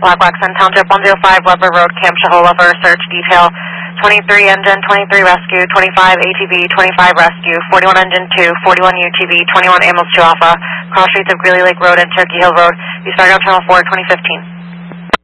Black Waxen Township 105 Weber Road, Camp Shahola for a search detail. 23 engine, 23 rescue, 25 ATV, 25 rescue, 41 engine 2, 41 UTV, 21 ambulance 2 Alpha, cross streets of Greeley Lake Road and Turkey Hill Road, East Fargo Channel 4, 2015.